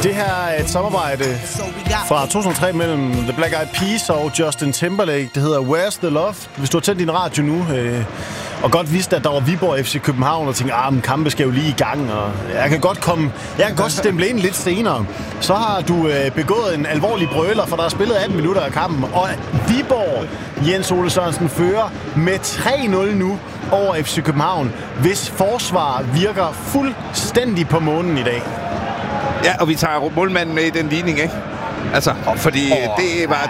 Det her er et samarbejde fra 2003 mellem The Black Eyed Peas og Justin Timberlake. Det hedder Where's the Love? Hvis du har tændt din radio nu og godt vidste, at der var Viborg FC København og tænkte, kampe skal jo lige i gang, og jeg kan godt stemple ind lidt senere. Så har du begået en alvorlig brøler, for der er spillet 18 minutter af kampen, og Viborg, Jens Ole Sørensen, fører med 3-0 nu over FC København, hvis forsvar virker fuldstændig på månen i dag. Ja, og vi tager målmanden med i den ligning, ikke? Altså, fordi det var...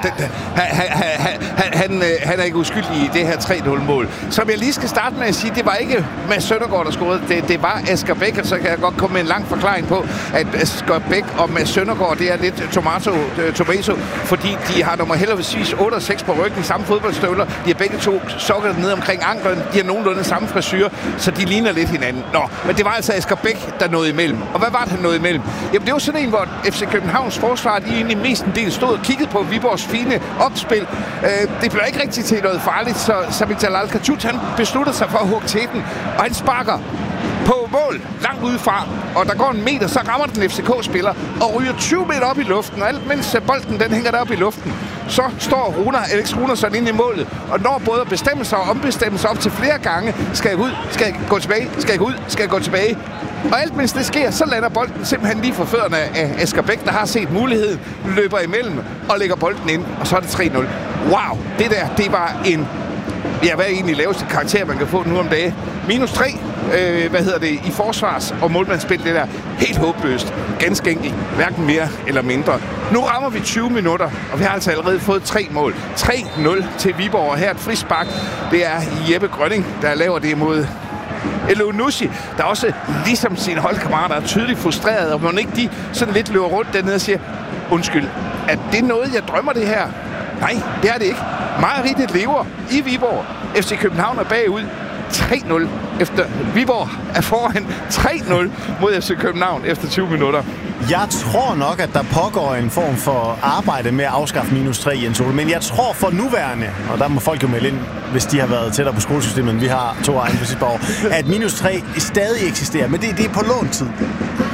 Han er ikke uskyldig i det her 3-0-mål. Som jeg lige skal starte med at sige, det var ikke Mads Søndergaard, der scorede. Det var Asger Bæk, og så kan jeg godt komme med en lang forklaring på, at Asger Bæk og Mads Søndergaard, det er lidt tomato, fordi de har nummer heldigvis 8 og 6 på ryggen, samme fodboldstøvler. De har begge to sokker ned omkring anklen. De har nogenlunde samme frisyr, så de ligner lidt hinanden. Nå, men det var altså Asger Bæk, der nåede imellem. Og hvad var det, han nåede imellem? Jamen, det var sådan en, hvor FC Københavns forsvar, de egentlig mest en del stod og kiggede på Viborgs fine opspil. Det blev ikke rigtig til noget farligt, så Samit Al-Khatut, han besluttede sig for at hugge til den, og han sparker på mål langt udefra, og der går en meter, så rammer den FCK-spiller og ryger 20 meter op i luften, og alt mens bolden den hænger der op i luften, så står Alex Runarsson inde i målet, og når både bestemme sig og ombestemme sig op til flere gange, skal jeg ud, skal jeg gå tilbage, skal jeg gå ud, skal jeg gå tilbage. Og alt mens det sker, så lander bolden simpelthen lige for fødderne af Asger Bæk, der har set muligheden, løber imellem og lægger bolden ind, og så er det 3-0. Wow, det var en... Ja, hvad er egentlig laveste karakter, man kan få nu om dagen? -3, i forsvars- og målmandsspil, det der. Helt håbløst. Ganske enkelt. Hverken mere eller mindre. Nu rammer vi 20 minutter, og vi har altså allerede fået 3 mål. 3-0 til Viborg, og her et frispark. Det er Jeppe Grønning, der laver det mod Elunussi, der også ligesom sine holdkammerater er tydeligt frustreret, og man ikke de sådan lidt løber rundt dernede og siger, undskyld, er det noget, jeg drømmer det her? Nej, det er det ikke. Mareridt lever i Viborg. FC København er bagud 3-0 efter Viborg er foran 3-0 mod FC København efter 20 minutter. Jeg tror nok, at der pågår en form for arbejde med at afskaffe -3, Jens Ole. Men jeg tror for nuværende, og der må folk jo melde ind, hvis de har været tættere på skolesystemet, end vi har 2 egne på sidste år, at -3 stadig eksisterer. Men det er på låntid.